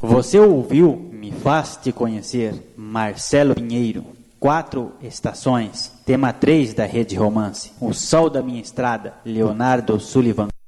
Você ouviu Me Faz Te Conhecer, Marcelo Pinheiro. 4 Estações, tema 3 da Rede Romance. O Sol da Minha Estrada, Leonardo Sullivan.